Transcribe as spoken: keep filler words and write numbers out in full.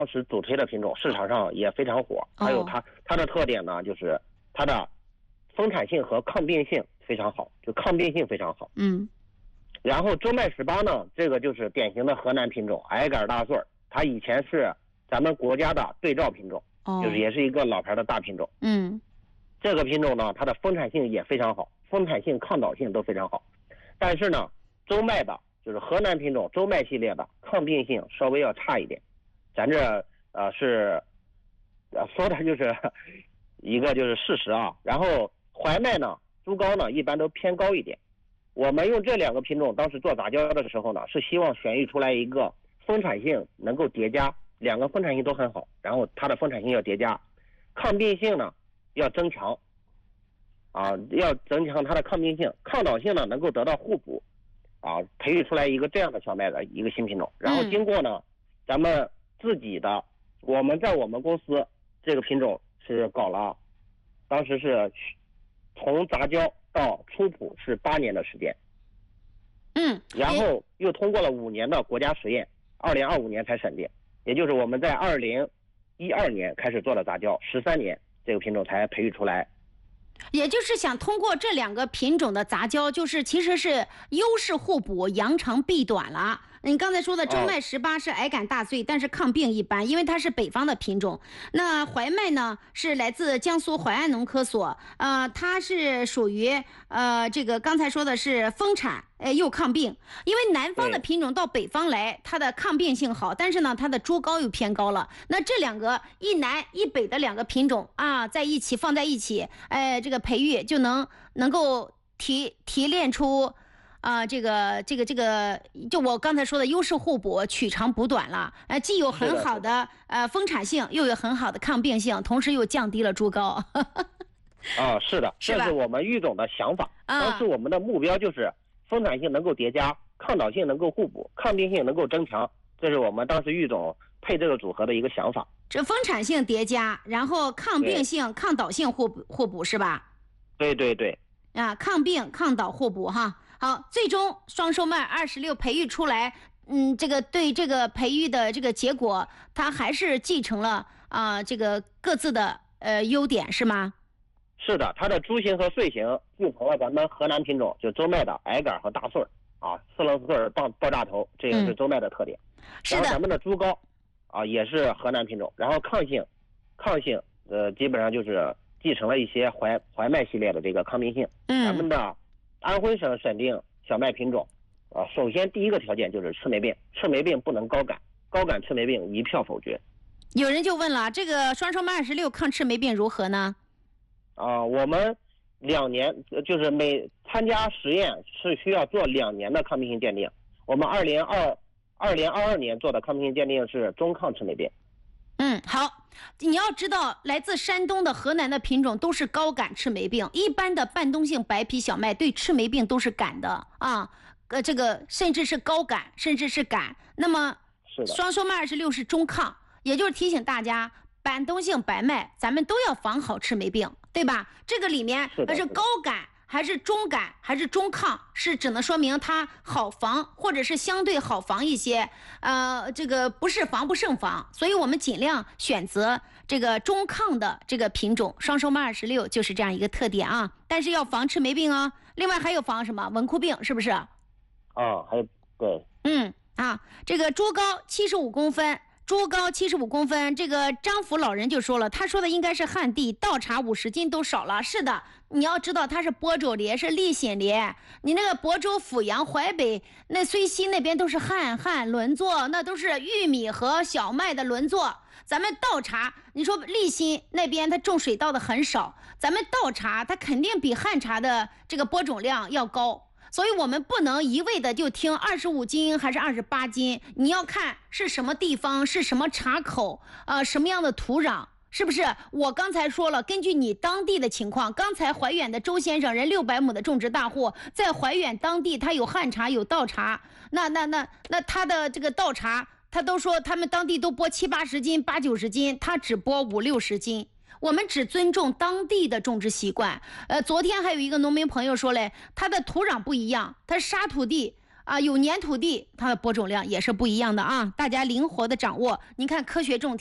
当时主推的品种，市场上也非常火。还有它它的特点呢，就是它的丰产性和抗病性非常好，就抗病性非常好。 嗯。 然后周迈十八呢，这个就是典型的河南品种，矮杆大穗儿，它以前是咱们国家的对照品种， 哦、 就是也是一个老牌的大品种。 嗯， 这个品种呢，它的丰产性也非常好，丰产性、抗倒性都非常好。但是呢，周迈的就是河南品种周迈系列的抗病性稍微要差一点。咱这呃是呃说的就是一个就是事实啊。然后怀迈呢，株高呢一般都偏高一点。我们用这两个品种当时做杂交的时候呢，是希望选育出来一个丰产性能够叠加，两个丰产性都很好，然后它的丰产性要叠加，抗病性呢要增强，啊，要增强它的抗病性，抗倒性呢能够得到互补，啊，培育出来一个这样的小麦的一个新品种。然后经过呢，嗯、咱们自己的，我们在我们公司这个品种是搞了，当时是从杂交到出圃是八年的时间， 嗯， 然后又通过了五年的国家实验，二零二五年才审定，也就是我们在二零一二年开始做的杂交，十三年这个品种才培育出来。 也就是想通过这两个品种的杂交，就是其实是优势互补，扬长避短了。你刚才说的周迈十八是矮杆大穗，但是抗病一般，因为它是北方的品种。那怀迈呢是来自江苏淮安农科所，呃，它是属于呃这个刚才说的是丰产，呃又抗病。因为南方的品种到北方来，它的抗病性好，但是呢它的株高又偏高了。那这两个一南一北的两个品种啊，在一起放在一起，哎、呃，这个培育就能能够提提炼出。啊、呃，这个这个这个，就我刚才说的优势互补，取长补短了。呃，既有很好的呃丰产性，又有很好的抗病性，同时又降低了株高。 啊，是的， 是这是我们育种的想法。当时我们的目标就是丰产性能够叠加，抗倒性能够互补，抗病性能够增强，这是我们当时育种配这个组合的一个想法。 这丰产性叠加，然后抗病性、抗倒性互补互补是吧？ 对对对。 啊，抗病、抗倒互补哈。好，最终双收麦二十六培育出来，嗯，这个对这个培育的这个结果，它还是继承了啊、呃、这个各自的呃优点是吗？ 是的，它的株型和穗型继承了咱们河南品种，就周迈的矮杆和大穗儿啊，四棱穗儿爆爆炸头，这个是周迈的特点。 嗯、是的。 然后咱们的株高啊也是河南品种，然后抗性，抗性呃基本上就是继承了一些怀怀迈系列的这个抗病性。 嗯。 咱们的安徽省审定小麦品种，啊，首先第一个条件就是赤霉病，赤霉病不能高感，高感赤霉病一票否决。 有人就问了，这个双收麦二十六抗赤霉病如何呢？ 啊，我们两年就是每参加实验是需要做两年的抗病性鉴定。我们二零二二零二二年做的抗病性鉴定是中抗赤霉病。 嗯，好，你要知道，来自山东的、河南的品种都是高感赤霉病，一般的半冬性白皮小麦对赤霉病都是感的啊，呃，这个甚至是高感，甚至是感。那么，双收麦二十六是中抗，也就是提醒大家，半冬性白麦咱们都要防好赤霉病，对吧？这个里面它是高感还是中感还是中抗，是只能说明它好防，或者是相对好防一些，呃，这个不是防不胜防，所以我们尽量选择这个中抗的这个品种，双收麦二十六就是这样一个特点啊。但是要防赤霉病啊，另外还有防什么文库病，是不是？ 啊，还有对， 嗯啊，这个株高七十五公分。株高七十五公分，这个张福老人就说了，他说的应该是旱地，倒茶五十斤都少了。是的，你要知道它是播种莲，是立藓莲，你那个亳州、阜阳、淮北、那睢溪那边都是旱旱轮作，那都是玉米和小麦的轮作。咱们倒茶，你说立新那边它种水稻的很少，咱们倒茶它肯定比旱茶的这个播种量要高。所以我们不能一味的就听二十五斤还是二十八斤，你要看是什么地方，是什么茶口，呃，什么样的土壤，是不是？我刚才说了，根据你当地的情况，刚才怀远的周先生，人六百亩的种植大户，在怀远当地他有旱茶有稻茶，那那那那他的这个稻茶，他都说他们当地都播七八十斤、八九十斤，他只播五六十斤。我们只尊重当地的种植习惯。呃，昨天还有一个农民朋友说嘞，他的土壤不一样，他沙土地啊、 啊，有粘土地，它的播种量也是不一样的啊，大家灵活的掌握。您看科学种